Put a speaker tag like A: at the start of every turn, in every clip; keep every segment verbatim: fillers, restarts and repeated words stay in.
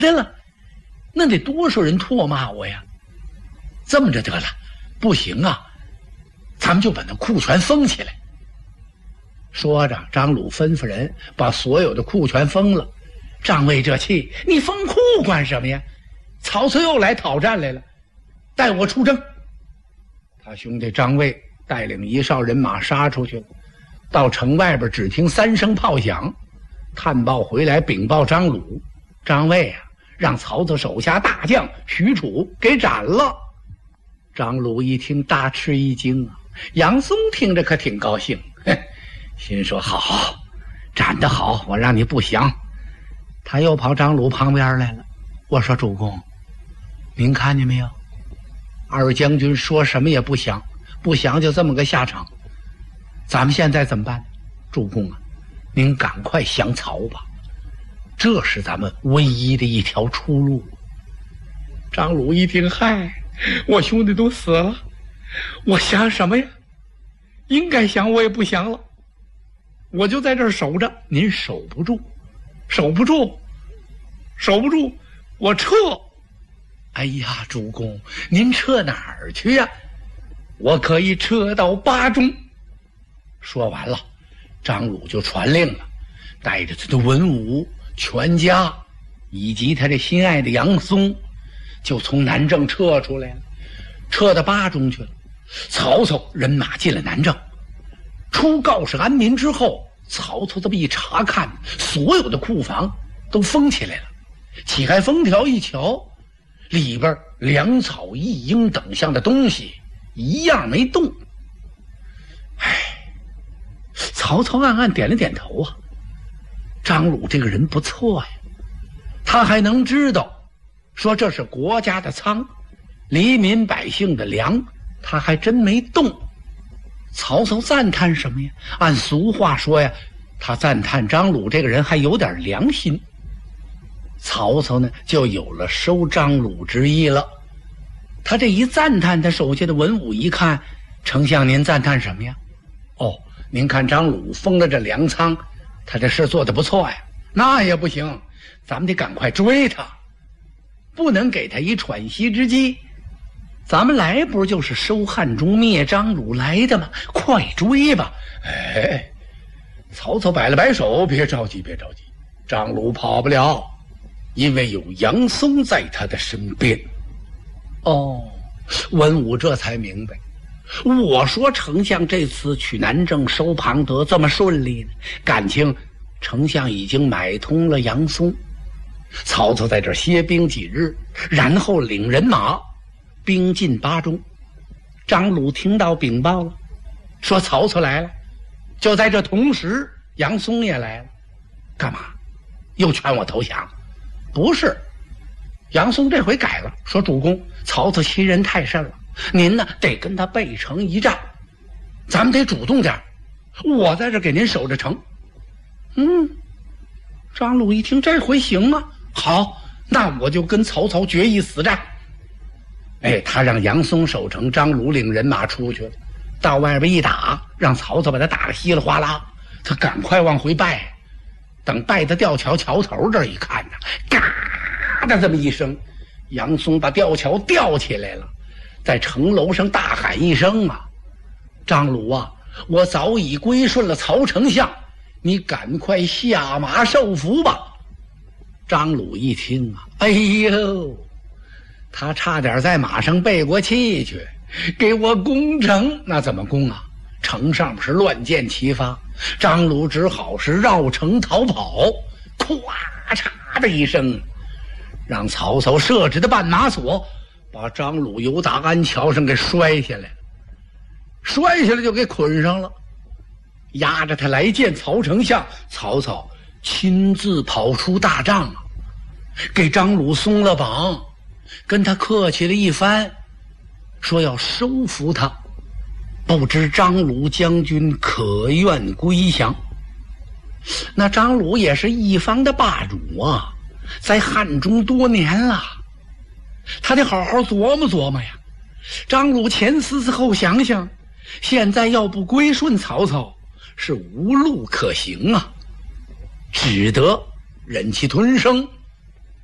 A: 的了，那得多少人唾骂我呀！这么着得了，不行啊，咱们就把那库全封起来。说着，张鲁吩咐人把所有的库全封了。张卫这气，你封库管什么呀？曹操又来讨战来了，带我出征。他兄弟张卫带领一哨人马杀出去了，到城外边只听三声炮响，探报回来禀报张鲁，张卫啊，让曹操手下大将许褚给斩了。张鲁一听大吃一惊啊，杨松听着可挺高兴，嘿，心说好，斩得好，我让你不降。他又跑张鲁旁边来了，我说主公，您看见没有？二将军说什么也不降，不降就这么个下场。咱们现在怎么办？主公啊，您赶快降曹吧，这是咱们唯一的一条出路。张鲁一听，嗨，我兄弟都死了，我降什么呀？应该降我也不降了，我就在这儿守着。您守不住，守不住，守不住，我撤。哎呀，主公，您撤哪儿去呀？我可以撤到巴中。说完了，张鲁就传令了，带着他的文武全家以及他这心爱的杨松，就从南郑撤出来了，撤到巴中去了。曹操人马进了南郑，出告示安民之后，曹操这么一查看，所有的库房都封起来了，启开封条一瞧，里边粮草一应等项的东西一样没动。唉，曹操暗暗点了点头啊，张鲁这个人不错呀，他还能知道说这是国家的仓，黎民百姓的粮，他还真没动。曹操赞叹什么呀？按俗话说呀，他赞叹张鲁这个人还有点良心。曹操呢，就有了收张鲁之意了。他这一赞叹，他手下的文武一看，丞相您赞叹什么呀？哦，您看张鲁封了这粮仓，他这事做得不错呀。那也不行，咱们得赶快追他，不能给他一喘息之机。咱们来不就是收汉中灭张鲁来的吗？快追吧！哎，曹操摆了摆手，别着急，别着急，张鲁跑不了，因为有杨松在他的身边。哦，文武这才明白，我说丞相这次取南郑收庞德这么顺利呢，感情丞相已经买通了杨松。曹操在这歇兵几日，然后领人马兵进巴中。张鲁听到禀报了，说曹操来了。就在这同时，杨松也来了。干嘛？又劝我投降？不是，杨松这回改了，说主公，曹操欺人太甚了，您呢得跟他背城一战，咱们得主动点，我在这给您守着城。嗯，张鲁一听，这回行啊，好，那我就跟曹操决一死战。哎，他让杨松守城，张鲁领人马出去了，到外边一打，让曹操把他打得稀里哗啦，他赶快往回拜。等拜到吊桥桥头这儿一看呢，嘎的这么一声，杨松把吊桥吊起来了，在城楼上大喊一声啊，张鲁啊，我早已归顺了曹丞相，你赶快下马受俘吧。张鲁一听啊，哎呦，他差点在马上背过气去，给我攻城。那怎么攻啊？城上是乱箭齐发，张鲁只好是绕城逃跑，咵嚓的一声，让曹操设置的绊马索把张鲁由打安桥上给摔下来了，摔下来就给捆上了，押着他来见曹丞相。曹操亲自跑出大帐啊，给张鲁松了绑，跟他客气了一番，说要收服他，不知张鲁将军可愿归降。那张鲁也是一方的霸主啊，在汉中多年了，他得好好琢磨琢磨呀。张鲁前思思后想想，现在要不归顺曹操是无路可行啊，只得忍气吞声。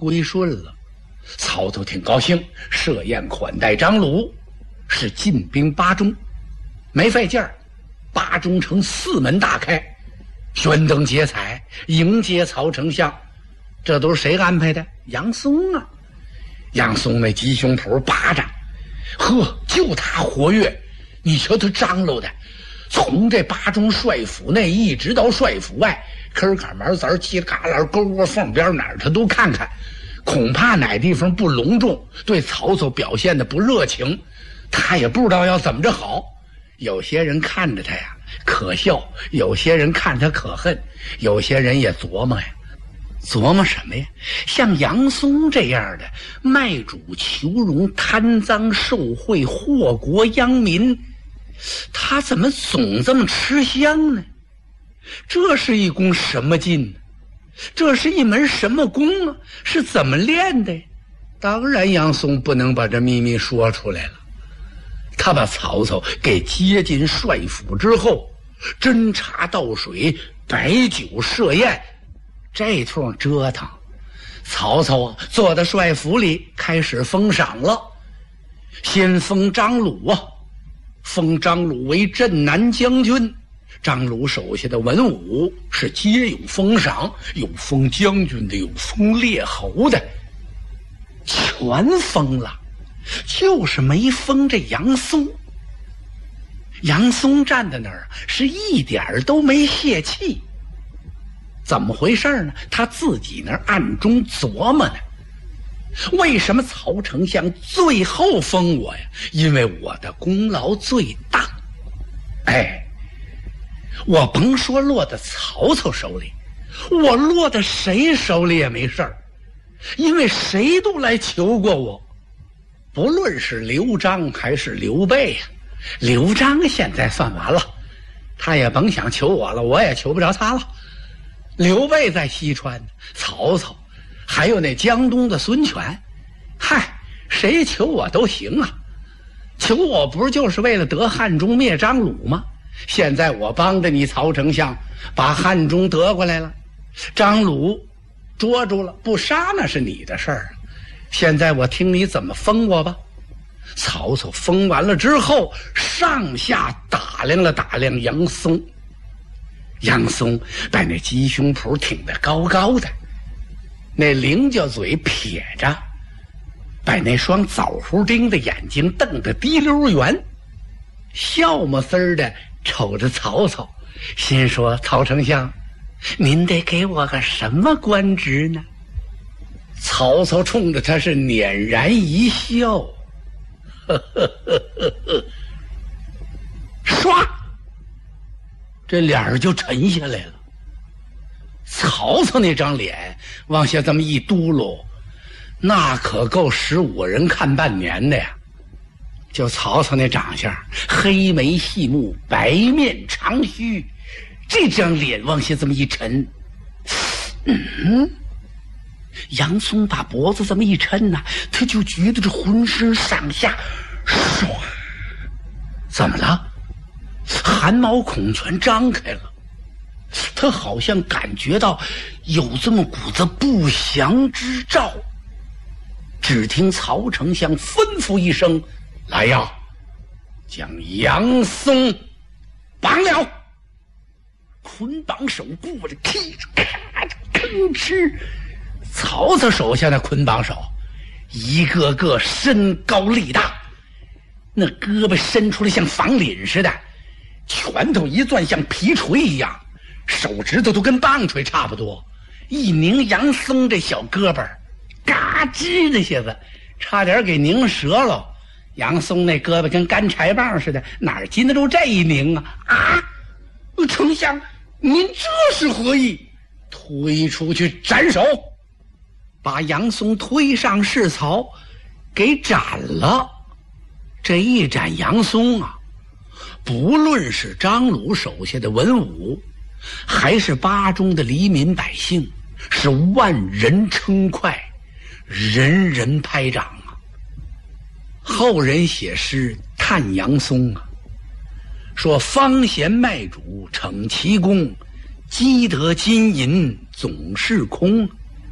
A: 归顺了。曹操挺高兴，设宴款待张鲁，是进兵巴中。没费劲儿，巴中城四门大开，悬灯结彩迎接曹丞相。这都是谁安排的？杨松啊！杨松那吉凶谱巴掌，呵，就他活跃。你瞧他张罗的，从这巴中帅府内一直到帅府外，坑坎门子犄旮旯沟窝缝边哪儿他都看看，恐怕哪地方不隆重，对曹操表现的不热情，他也不知道要怎么着好。有些人看着他呀可笑，有些人看他可恨，有些人也琢磨呀，琢磨什么呀？像杨松这样的卖主求荣、贪赃受贿、祸国殃民，他怎么总这么吃香呢？这是一功什么劲呢？这是一门什么功啊？是怎么练的？当然杨松不能把这秘密说出来了。他把曹操给接进帅府之后，斟茶倒水，摆酒设宴，这通折腾，曹操啊坐在帅府里开始封赏了。先封张鲁啊，封张鲁为镇南将军。张鲁手下的文武是皆有封赏，有封将军的，有封列侯的，全封了，就是没封这杨松。杨松站在那儿是一点都没泄气。怎么回事呢？他自己那儿暗中琢磨呢。为什么曹丞相最后封我呀？因为我的功劳最大。哎，我甭说落在曹操手里，我落在谁手里也没事儿，因为谁都来求过我。不论是刘璋还是刘备呀、啊，刘璋现在算完了，他也甭想求我了，我也求不着他了。刘备在西川，曹操还有那江东的孙权，嗨，谁求我都行啊。求我不是就是为了得汉中灭张鲁吗？现在我帮着你曹丞相把汉中得过来了，张鲁捉住了，不杀那是你的事儿。现在我听你怎么封我吧。曹操封完了之后，上下打量了打量杨松。杨松把那鸡胸脯挺得高高的，那菱角嘴撇着，把那双枣核丁的眼睛瞪得滴溜圆，笑么丝儿的瞅着曹操，心说：曹丞相，您得给我个什么官职呢？曹操冲着他是捻然一笑，呵呵呵呵呵，唰，这脸儿就沉下来了。曹操那张脸往下这么一嘟噜，那可够十五人看半年的呀。就曹操那长相，黑眉细目，白面长须，这张脸往下这么一沉，嗯，杨松把脖子这么一抻呐、啊，他就觉得这浑身上下唰，怎么了？汗毛孔全张开了，他好像感觉到有这么股子不祥之兆。只听曹丞相吩咐一声：来呀，将杨松绑了。捆绑手过着，咔咔吭哧，曹操手下的捆绑手一个个身高力大，那胳膊伸出来像房领似的，拳头一攥像皮锤一样，手指头都跟棒槌差不多，一拧杨松这小胳膊，嘎吱的下子差点给拧折了。杨松那胳膊跟干柴棒似的，哪儿经得住这一拧啊？啊！丞相，您这是何意？推出去斩首，把杨松推上市曹，给斩了。这一斩杨松啊，不论是张鲁手下的文武，还是巴中的黎民百姓，是万人称快，人人拍掌啊。后人写诗叹杨松啊，说方贤卖主逞奇功，积得金银总是空。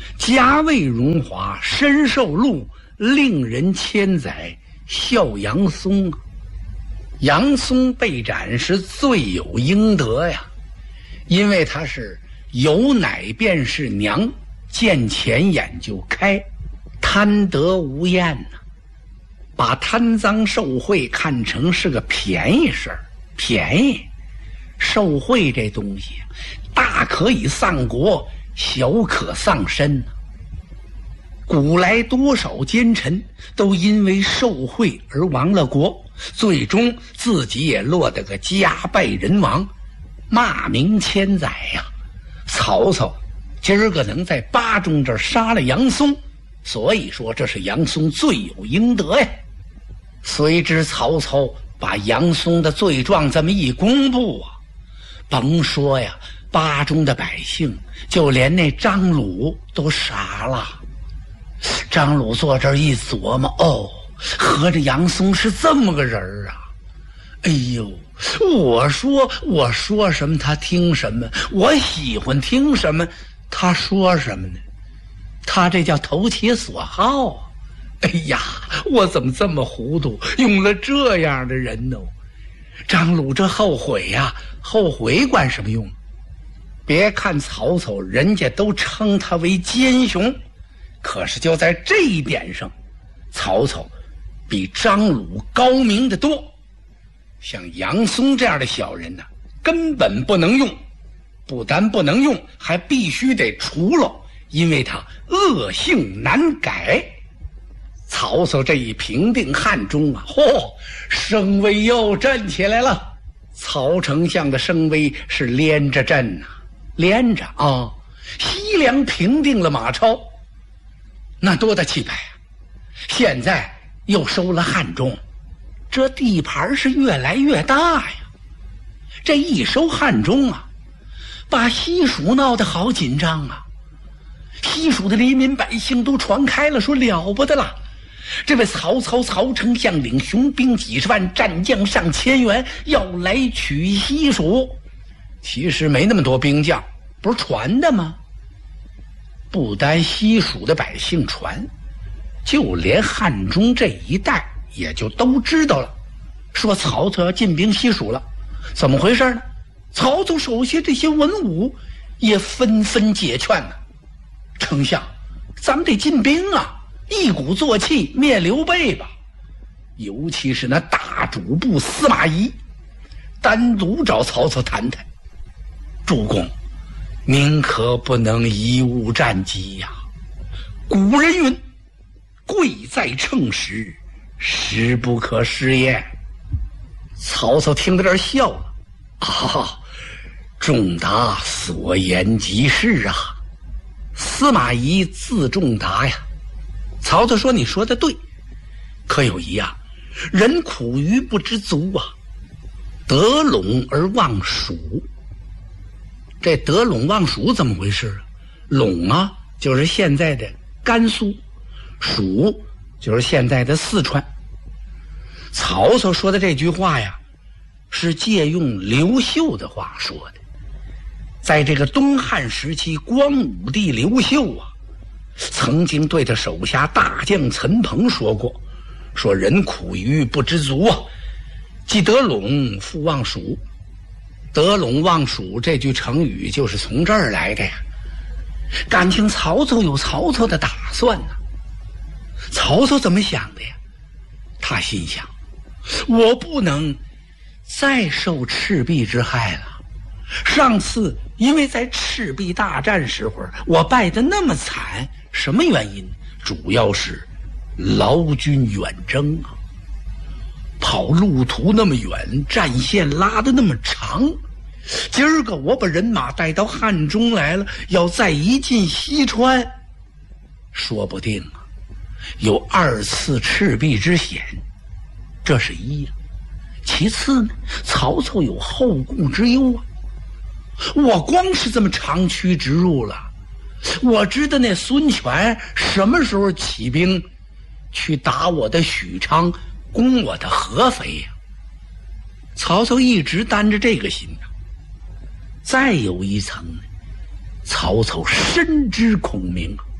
A: 家位荣华，身受禄，令人千载笑杨松。杨松被斩是罪有应得呀，因为他是有奶便是娘，见钱眼就开，贪得无厌呐、啊，把贪赃受贿看成是个便宜事儿。便宜受贿这东西大可以丧国，小可丧身呐、啊。古来多少奸臣都因为受贿而亡了国，最终自己也落得个家败人亡，骂名千载呀。曹操今儿个能在巴中这儿杀了杨松，所以说这是杨松罪有应得呀。随之曹操把杨松的罪状这么一公布啊，甭说呀，巴中的百姓，就连那张鲁都傻了。张鲁坐这儿一琢磨，哦，合着杨松是这么个人儿啊！哎呦，我说我说什么他听什么，我喜欢听什么他说什么呢？他这叫投其所好啊！哎呀，我怎么这么糊涂，用了这样的人呢？张鲁这后悔呀，后悔管什么用？别看曹操人家都称他为奸雄，可是就在这一点上，曹操比张鲁高明得多。像杨松这样的小人呢、啊，根本不能用，不但不能用，还必须得除了，因为他恶性难改。曹操这一平定汉中啊，嚯，声威又振起来了。曹丞相的声威是连着振呐、啊，连着啊！西凉平定了马超，那多大气派啊！现在又收了汉中，这地盘是越来越大呀。这一收汉中啊，把西蜀闹得好紧张啊！西蜀的黎民百姓都传开了，说了不得了。这位曹操曹丞相领雄兵几十万，战将上千员，要来取西蜀。其实没那么多兵将，不是传的吗？不单西蜀的百姓传，就连汉中这一带也就都知道了，说曹操要进兵西蜀了。怎么回事呢？曹操手下这些文武也纷纷解劝呢，丞相，咱们得进兵啊，一鼓作气灭刘备吧。尤其是那大主簿司马懿，单独找曹操谈谈。主公，您可不能贻误战机呀、啊！古人云：“贵在称时，时不可失也。”曹操听到这儿笑了，啊，仲达所言极是啊！司马懿字仲达呀。曹操说：“你说的对，可有一样，人苦于不知足啊，得陇而忘蜀。”这得陇望蜀怎么回事啊？陇啊，就是现在的甘肃，蜀就是现在的四川。曹操说的这句话呀，是借用刘秀的话说的。在这个东汉时期，光武帝刘秀啊，曾经对他手下大将陈鹏说过，说人苦于不知足啊，既得陇复忘蜀。得陇望蜀这句成语就是从这儿来的呀。感情曹操有曹操的打算呢、啊。曹操怎么想的呀？他心想，我不能再受赤壁之害了。上次因为在赤壁大战时候我败得那么惨，什么原因？主要是劳军远征啊，跑路途那么远，战线拉得那么长。今儿个我把人马带到汉中来了，要再一进西川，说不定啊有二次赤壁之险，这是一呀。其次呢，曹操有后顾之忧啊。我光是这么长驱直入了，我知道那孙权什么时候起兵去打我的许昌，攻我的合肥呀、啊。曹操一直担着这个心啊。再有一层呢，曹操深知孔明啊，